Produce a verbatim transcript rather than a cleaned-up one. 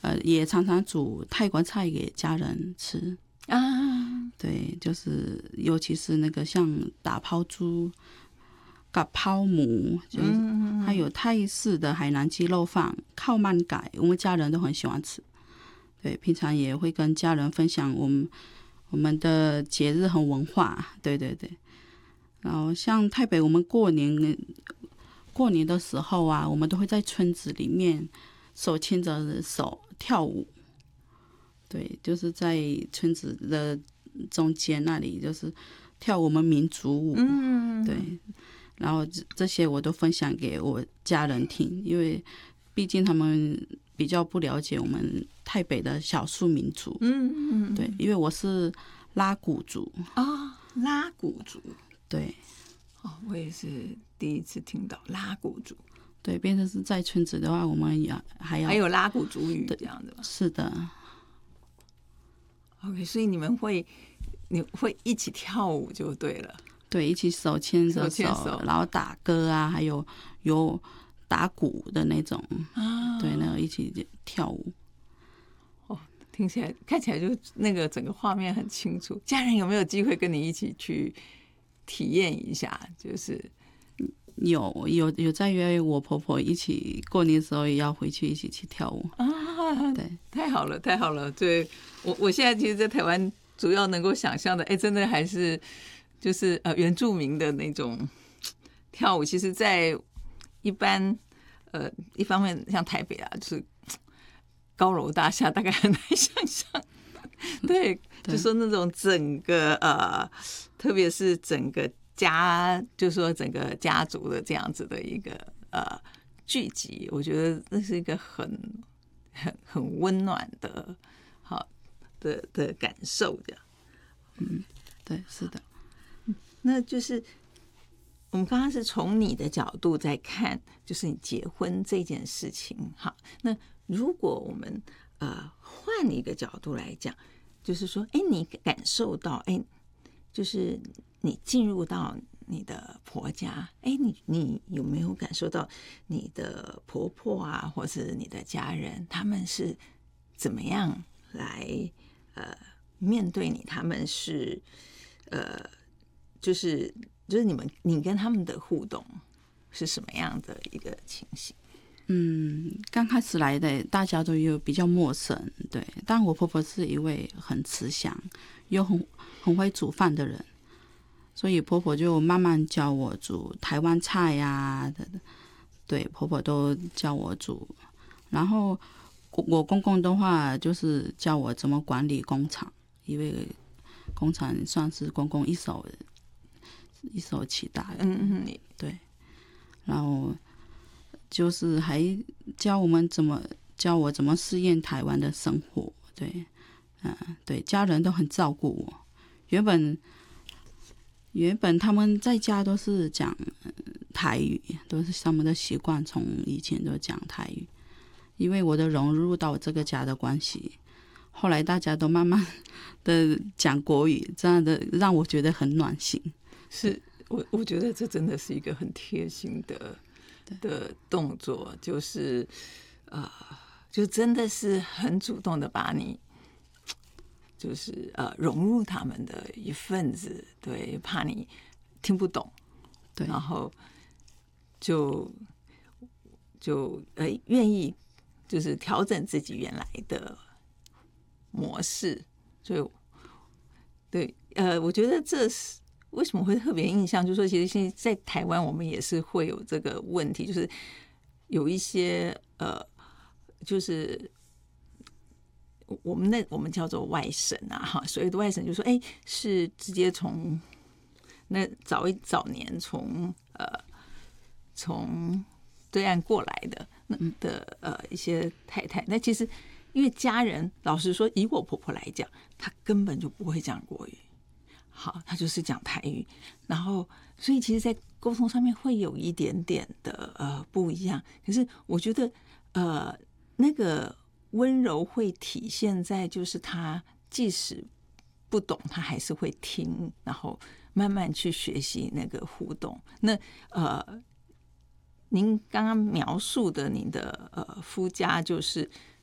呃，也常常煮泰国菜给家人吃啊。 对，就是尤其是那个像打抛猪、嘎抛母，就是还有泰式的海南鸡肉饭、靠曼改，我们家人都很喜欢吃。对，平常也会跟家人分享我们我们的节日和文化。对对对。然后像台北，我们过年过年的时候啊，我们都会在村子里面手牵着手跳舞。对，就是在村子的中间那里，就是跳我们民族舞。 嗯， 对。然后这些我都分享给我家人听，因为毕竟他们比较不了解我们台北的少数民族。 嗯嗯， 对，因为我是拉祜族啊、哦，拉祜族。 对。 哦，我也是第一次听到拉祜族。 对，变成是在村子的话，我们也还要还有拉祜族语这样子吗？ 是的。 OK， 所以你们会你会一起跳舞就对了。 对，一起手牵着 手, 手然后打歌啊，还有有打鼓的那种啊，对，那个一起跳舞。 哦，听起来看起来就那个整个画面很清楚。家人有没有机会跟你一起去体验一下？就是有有有在约我婆婆一起过年的时候也要回去一起去跳舞啊。 对， 太好了太好了。对，我我现在其实在台湾主要能够想象的，哎，真的还是就是呃原住民的那种跳舞。其实在一般呃一方面像台北啊，就是高楼大厦，大概很难想象。对，就说那种整个呃特别是整个家，就说整个家族的这样子的一个呃聚集，我觉得那是一个很很很温暖的好的的感受的。 嗯，对，是的。 那就是我们刚刚是从你的角度在看，就是你结婚这件事情。好，那如果我们呃换一个角度来讲，就是说，哎，你感受到，哎，就是你进入到你的婆家，哎，你你有没有感受到你的婆婆啊，或是你的家人，他们是怎么样来呃面对你？他们是呃，就是就是你们你跟他们的互动是什么样的一个情形？ 嗯，刚开始来的大家都有比较陌生，对。但我婆婆是一位很慈祥又很很会煮饭的人，所以婆婆就慢慢教我煮台湾菜呀、啊，对，婆婆都教我煮。然后我公公的话就是教我怎么管理工厂，因为工厂算是公公一手一手起大的， 嗯嗯， 对。然后就是还教我们怎么教我怎么适应台湾的生活，对，嗯，对，家人都很照顾我。原本原本他们在家都是讲台语，都是他们的习惯，从以前都讲台语。因为我的融入到这个家的关系，后来大家都慢慢的讲国语，这样的让我觉得很暖心。 是我我觉得这真的是一个很贴心的的动作，就是呃，就真的是很主动的把你，就是呃融入他们的一份子，对，怕你听不懂， 对， 然后就就呃愿意就是调整自己原来的模式，所以对呃，我觉得这是。为什么会特别印象？就是说，其实现在在台湾，我们也是会有这个问题，就是有一些呃，就是我们那我们叫做外省啊，哈，所谓的外省，就是说，哎，是直接从那早一早年从呃从对岸过来的那的呃一些太太，那其实因为家人，老实说，以我婆婆来讲，她根本就不会讲国语。好，他就是讲台语，然后所以其实，在沟通上面会有一点点的呃不一样。可是我觉得呃那个温柔会体现在就是他即使不懂，他还是会听，然后慢慢去学习那个互动。那呃，您刚刚描述的您的呃夫家就是